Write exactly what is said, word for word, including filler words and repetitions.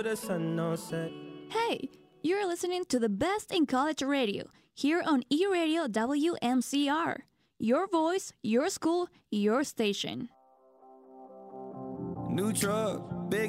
The sun no set. Hey, you're listening to the best in college radio here on E-Radio W M C R. Your voice, your school, your station. New truck, big